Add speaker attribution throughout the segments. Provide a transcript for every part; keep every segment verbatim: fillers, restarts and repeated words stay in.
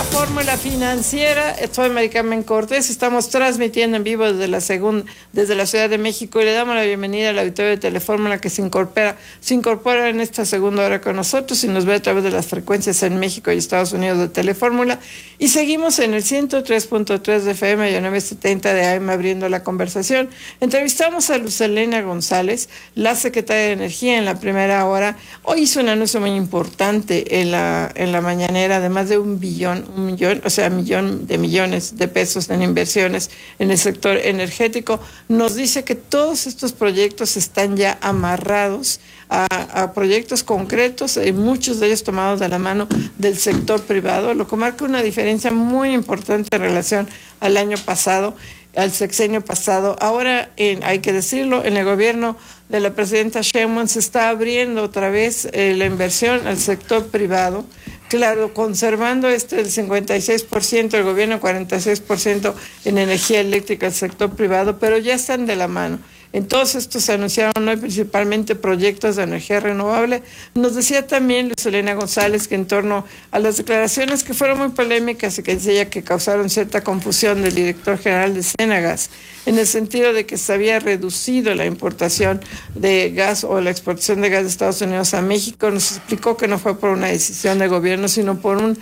Speaker 1: la fórmula financiera. Soy Mari Carmen Cortés. Estamos transmitiendo en vivo desde la segunda, desde la Ciudad de México, y le damos la bienvenida al auditorio de Telefórmula que se incorpora, se incorpora en esta segunda hora con nosotros y nos ve a través de las frecuencias en México y Estados Unidos de Telefórmula. Y seguimos en el ciento tres punto tres de F M y novecientos setenta de A M abriendo la conversación. Entrevistamos a Luz Helena González, la secretaria de Energía, en la primera hora. Hoy hizo un anuncio muy importante en la, en la mañanera, además de un billón, un millón, o sea, millón de millones de pesos en inversiones en el sector energético. Nos dice que todos estos proyectos están ya amarrados a, a proyectos concretos, y muchos de ellos tomados de la mano del sector privado, lo que marca una diferencia muy importante en relación al año pasado, al sexenio pasado. Ahora, en, hay que decirlo, en el gobierno de la presidenta Sheinbaum se está abriendo otra vez eh, la inversión al sector privado. Claro, conservando este el cincuenta y seis por ciento, el gobierno cuarenta y seis por ciento en energía eléctrica, el sector privado, pero ya están de la mano. En todos estos se anunciaron hoy principalmente proyectos de energía renovable. Nos decía también Luz Helena González que en torno a las declaraciones que fueron muy polémicas y que decía que causaron cierta confusión del director general de Cenagas, en el sentido de que se había reducido la importación de gas o la exportación de gas de Estados Unidos a México, nos explicó que no fue por una decisión de gobierno, sino por un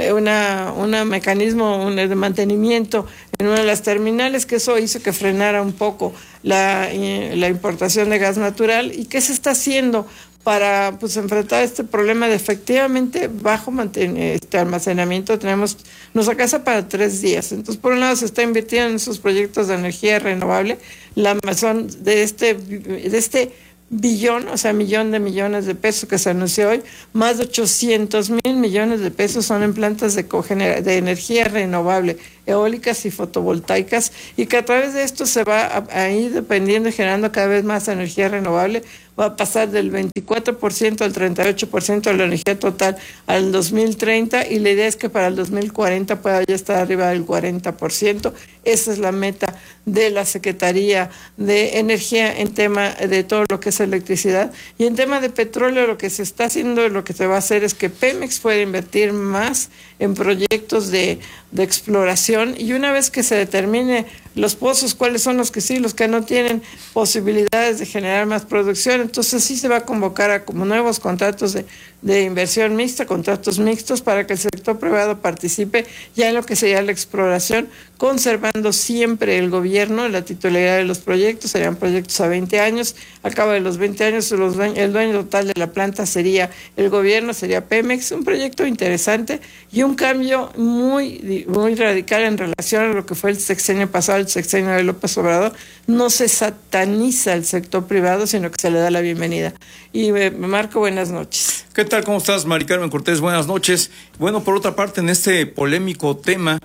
Speaker 1: una, una mecanismo un, de mantenimiento en una de las terminales, que eso hizo que frenara un poco la, la importación de gas natural. ¿Y qué se está haciendo para pues enfrentar este problema de efectivamente bajo este almacenamiento? Tenemos, nos alcanza para tres días. Entonces, por un lado se está invirtiendo en esos proyectos de energía renovable, la son de este, de este billón, o sea, millón de millones de pesos que se anunció hoy, más de ochocientos mil millones de pesos son en plantas de, cogenera, de energía renovable, eólicas y fotovoltaicas, y que a través de esto se va a, a ir dependiendo y generando cada vez más energía renovable. Va a pasar del veinticuatro por ciento al treinta y ocho por ciento de la energía total al dos mil treinta, y la idea es que para el dos mil cuarenta pueda ya estar arriba del cuarenta por ciento. Esa es la meta de la Secretaría de Energía en tema de todo lo que es electricidad. Y en tema de petróleo, lo que se está haciendo, lo que se va a hacer es que Pemex pueda invertir más en proyectos de, de exploración, y una vez que se determine los pozos, cuáles son los que sí, los que no tienen posibilidades de generar más producción, entonces sí se va a convocar a como nuevos contratos de, de inversión mixta, contratos mixtos, para que el sector privado participe ya en lo que sería la exploración, conservando siempre el gobierno la titularidad de los proyectos. Serían proyectos a veinte años, al cabo de los veinte años los dueños, el dueño total de la planta sería el gobierno, sería Pemex. Un proyecto interesante y un cambio muy, muy radical en relación a lo que fue el sexenio pasado, el sexenio de López Obrador. No se sataniza el sector privado, sino que se le da la bienvenida. Y eh, Marco, buenas noches.
Speaker 2: ¿Qué tal? ¿Cómo estás, Mari Carmen Cortés? Buenas noches. Bueno, por otra parte, en este polémico tema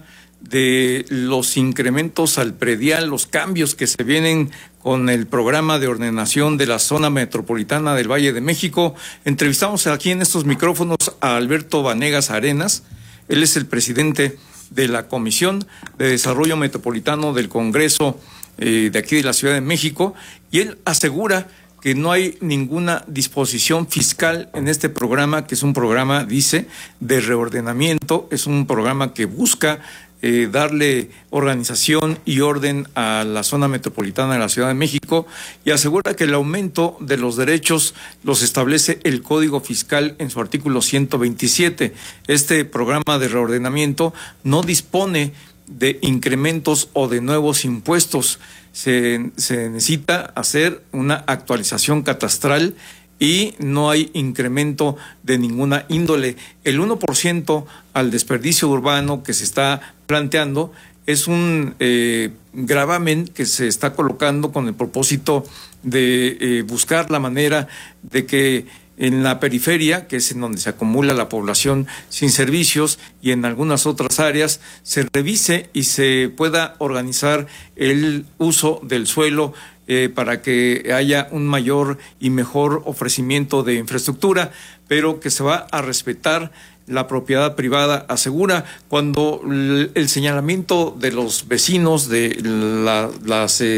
Speaker 2: de los incrementos al predial, los cambios que se vienen con el programa de ordenación de la zona metropolitana del Valle de México, entrevistamos aquí en estos micrófonos a Alberto Vanegas Arenas. Él es el presidente de la Comisión de Desarrollo Metropolitano del Congreso eh, de aquí de la Ciudad de México, y él asegura que no hay ninguna disposición fiscal en este programa, que es un programa, dice, de reordenamiento, es un programa que busca eh, darle organización y orden a la zona metropolitana de la Ciudad de México, y asegura que el aumento de los derechos los establece el Código Fiscal en su artículo ciento veintisiete. Este programa de reordenamiento no dispone de incrementos o de nuevos impuestos. Se, se necesita hacer una actualización catastral y no hay incremento de ninguna índole. El uno por ciento al desperdicio urbano que se está planteando es un eh, gravamen que se está colocando con el propósito de eh, buscar la manera de que en la periferia, que es en donde se acumula la población sin servicios, y en algunas otras áreas, se revise y se pueda organizar el uso del suelo eh, para que haya un mayor y mejor ofrecimiento de infraestructura, pero que se va a respetar la propiedad privada, asegura, cuando el señalamiento de los vecinos de la, las eh,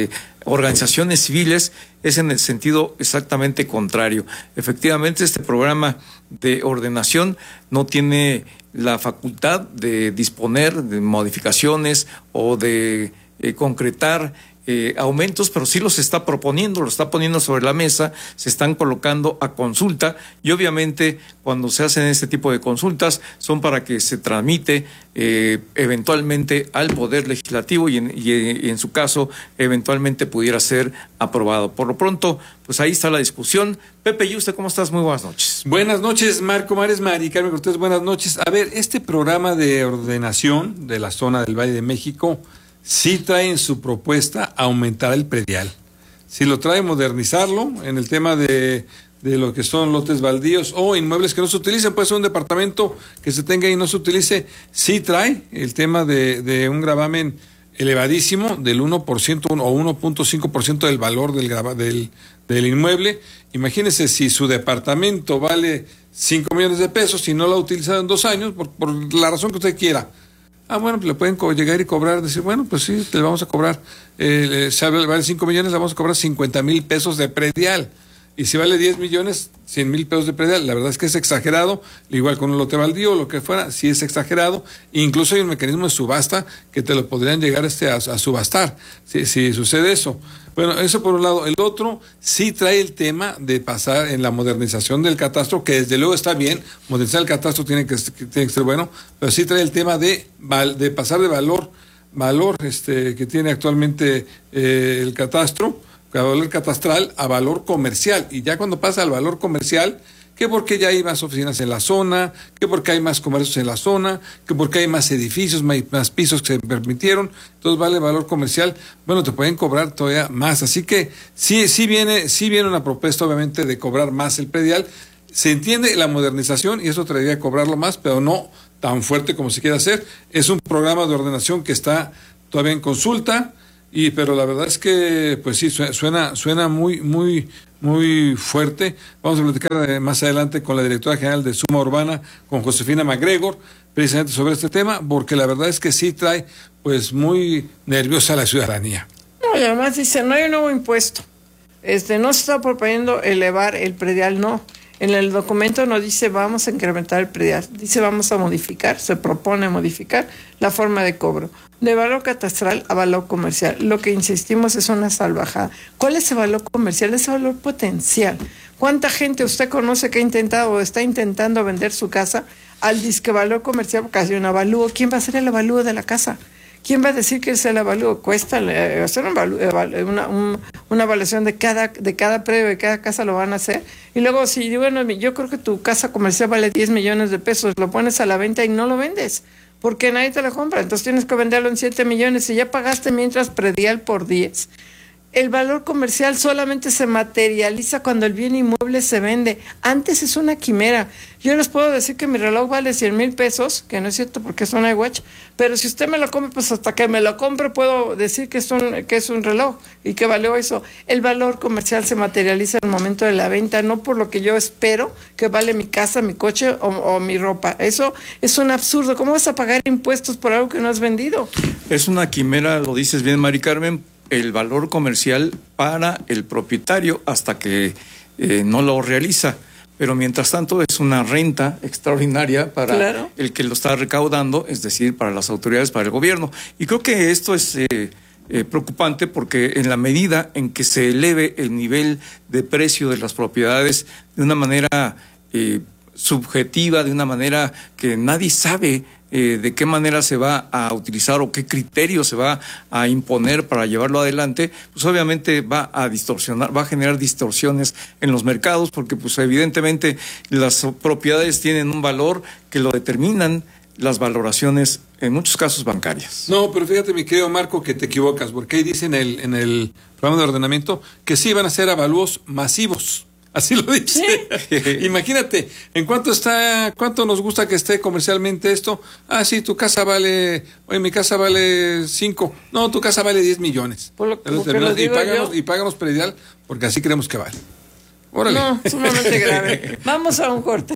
Speaker 2: organizaciones civiles es en el sentido exactamente contrario. Efectivamente, este programa de ordenación no tiene la facultad de disponer de modificaciones o de eh, concretar Eh, aumentos, pero sí los está proponiendo, lo está poniendo sobre la mesa, se están colocando a consulta y obviamente cuando se hacen este tipo de consultas son para que se tramite eh, eventualmente al Poder Legislativo y en, y en su caso eventualmente pudiera ser aprobado. Por lo pronto, pues ahí está la discusión. Pepe, ¿y usted cómo estás? Muy buenas noches.
Speaker 3: Buenas noches, Marco Mares, Mari Carmen Cortés, buenas noches. A ver, este programa de ordenación de la zona del Valle de México sí trae en su propuesta aumentar el predial. Si lo trae modernizarlo en el tema de, de lo que son lotes baldíos o inmuebles que no se utilicen, puede ser un departamento que se tenga y no se utilice, sí trae el tema de, de un gravamen elevadísimo del uno por ciento o uno punto cinco por ciento del valor del, grava, del, del inmueble. Imagínense si su departamento vale cinco millones de pesos y no lo ha utilizado en dos años, por, por la razón que usted quiera. Ah, bueno, pues le pueden llegar y cobrar, decir, bueno, pues sí, le vamos a cobrar, eh, si vale cinco millones, le vamos a cobrar cincuenta mil pesos de predial. Y si vale diez millones, cien mil pesos de predial. La verdad es que es exagerado, igual con un lote baldío o lo que fuera, sí es exagerado. Incluso hay un mecanismo de subasta que te lo podrían llegar este a, a subastar, si, si sucede eso. Bueno, eso por un lado. El otro sí trae el tema de pasar en la modernización del catastro, que desde luego está bien, modernizar el catastro tiene que, tiene que ser bueno, pero sí trae el tema de, de pasar de valor, valor este que tiene actualmente eh, el catastro, valor catastral a valor comercial. Y ya cuando pasa al valor comercial, que porque ya hay más oficinas en la zona, que porque hay más comercios en la zona, que porque hay más edificios, más, más pisos que se permitieron, entonces vale valor comercial, bueno, te pueden cobrar todavía más. Así que sí, sí viene, sí viene una propuesta obviamente de cobrar más el predial. Se entiende la modernización y eso traería a cobrarlo más, pero no tan fuerte como se quiere hacer. Es un programa de ordenación que está todavía en consulta. Y pero la verdad es que pues sí suena suena muy muy muy fuerte. Vamos a platicar más adelante con la directora general de Suma Urbana, con Josefina MacGregor, precisamente sobre este tema, porque la verdad es que sí trae pues muy nerviosa a la ciudadanía.
Speaker 1: No, y además dice, no hay un nuevo impuesto. Este no se está proponiendo elevar el predial, no. En el documento no dice vamos a incrementar el predial, dice vamos a modificar, se propone modificar la forma de cobro, de valor catastral a valor comercial. Lo que insistimos es una salvajada. ¿Cuál es el valor comercial? Es el valor potencial. ¿Cuánta gente usted conoce que ha intentado o está intentando vender su casa al disque valor comercial porque hace un avalúo? ¿Quién va a hacer el avalúo de la casa? ¿Quién va a decir que es el avalúo? Cuesta eh, hacer un avalúo, una, un, una evaluación de cada de cada predio, de cada casa lo van a hacer. Y luego, si bueno, yo creo que tu casa comercial vale diez millones de pesos, lo pones a la venta y no lo vendes, porque nadie te lo compra. Entonces tienes que venderlo en siete millones y ya pagaste mientras predial por diez. El valor comercial solamente se materializa cuando el bien inmueble se vende. Antes es una quimera. Yo les puedo decir que mi reloj vale cien mil pesos, que no es cierto porque es un iWatch, pero si usted me lo compra, pues hasta que me lo compre puedo decir que es un, que es un reloj y que valió eso. El valor comercial se materializa en el momento de la venta, no por lo que yo espero que vale mi casa, mi coche o, o mi ropa. Eso es un absurdo. ¿Cómo vas a pagar impuestos por algo que no has vendido?
Speaker 2: Es una quimera, lo dices bien, Mari Carmen, el valor comercial para el propietario hasta que eh, no lo realiza. Pero mientras tanto es una renta extraordinaria para claro. el que lo está recaudando, es decir, para las autoridades, para el gobierno. Y creo que esto es eh, eh, preocupante porque en la medida en que se eleve el nivel de precio de las propiedades de una manera eh, subjetiva, de una manera que nadie sabe Eh, de qué manera se va a utilizar o qué criterio se va a imponer para llevarlo adelante, pues obviamente va a distorsionar, va a generar distorsiones en los mercados, porque pues evidentemente las propiedades tienen un valor que lo determinan las valoraciones, en muchos casos bancarias.
Speaker 3: No, pero fíjate, mi querido Marco, que te equivocas, porque ahí dice en el, en el programa de ordenamiento que sí van a ser avalúos masivos. Así lo dice. ¿Sí? Imagínate, ¿en cuánto está, cuánto nos gusta que esté comercialmente esto? Ah, sí, tu casa vale, oye, mi casa vale cinco. No, tu casa vale diez millones.
Speaker 1: Por lo, por lo
Speaker 3: y, páganos, y páganos predial, porque así creemos que vale. Órale.
Speaker 1: No, sumamente grave. Vamos a un corte.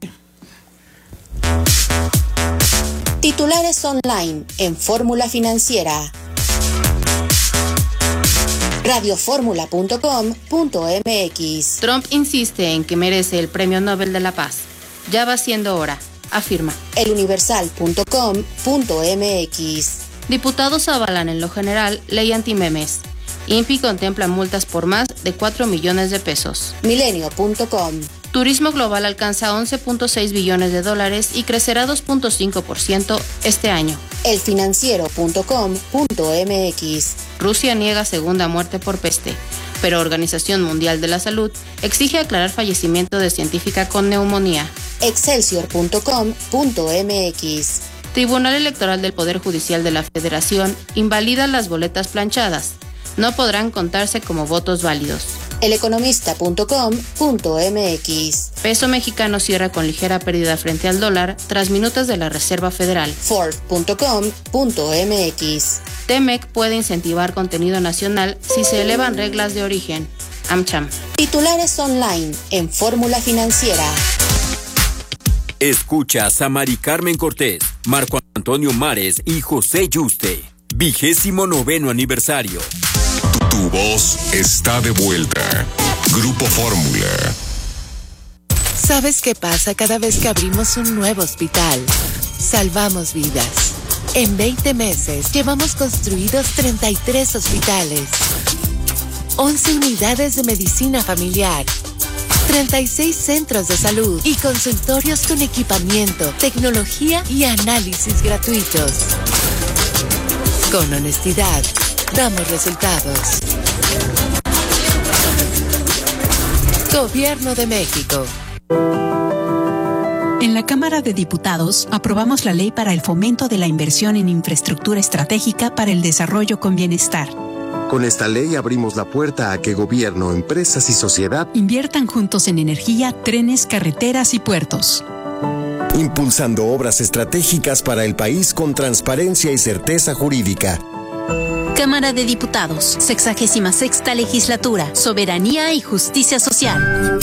Speaker 4: Titulares online en Fórmula Financiera. radio fórmula punto com punto m x.
Speaker 5: Trump insiste en que merece el Premio Nobel de la Paz. Ya va siendo hora, afirma.
Speaker 4: el universal punto com punto m x.
Speaker 5: Diputados avalan en lo general ley antimemes. I N P I contempla multas por más de cuatro millones de pesos.
Speaker 4: milenio punto com.
Speaker 5: Turismo global alcanza once punto seis billones de dólares y crecerá dos punto cinco por ciento este año.
Speaker 4: el financiero punto com punto m x.
Speaker 5: Rusia niega segunda muerte por peste, pero Organización Mundial de la Salud exige aclarar fallecimiento de científica con neumonía.
Speaker 4: excelsior punto com punto m x.
Speaker 5: Tribunal Electoral del Poder Judicial de la Federación invalida las boletas planchadas. No podrán contarse como votos válidos.
Speaker 4: el economista punto com punto m x.
Speaker 5: Peso mexicano cierra con ligera pérdida frente al dólar tras minutas de la Reserva Federal.
Speaker 4: forbes punto com punto m x.
Speaker 5: Temec puede incentivar contenido nacional si se elevan reglas de origen. AmCham.
Speaker 4: Titulares online en Fórmula Financiera.
Speaker 6: Escuchas a Mari Carmen Cortés, Marco Antonio Mares y José Yuste. Vigésimo noveno aniversario.
Speaker 7: Tu voz está de vuelta. Grupo Fórmula.
Speaker 8: ¿Sabes qué pasa cada vez que abrimos un nuevo hospital? Salvamos vidas. En veinte meses llevamos construidos treinta y tres hospitales, once unidades de medicina familiar, treinta y seis centros de salud y consultorios con equipamiento, tecnología y análisis gratuitos. Con honestidad, damos resultados. Gobierno de México.
Speaker 9: En la Cámara de Diputados aprobamos la ley para el fomento de la inversión en infraestructura estratégica para el desarrollo con bienestar.
Speaker 10: Con esta ley abrimos la puerta a que gobierno, empresas y sociedad
Speaker 9: inviertan juntos en energía, trenes, carreteras y puertos.
Speaker 10: Impulsando obras estratégicas para el país con transparencia y certeza jurídica.
Speaker 11: Cámara de Diputados, sexagésima sexta legislatura, Soberanía y Justicia Social.